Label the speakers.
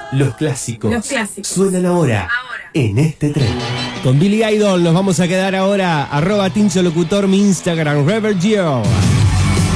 Speaker 1: Los clásicos.
Speaker 2: Los clásicos.
Speaker 1: Suenan ahora en este tren.
Speaker 3: Con Billy Idol nos vamos a quedar ahora. @TinchoLocutor, mi Instagram, Rever Gio.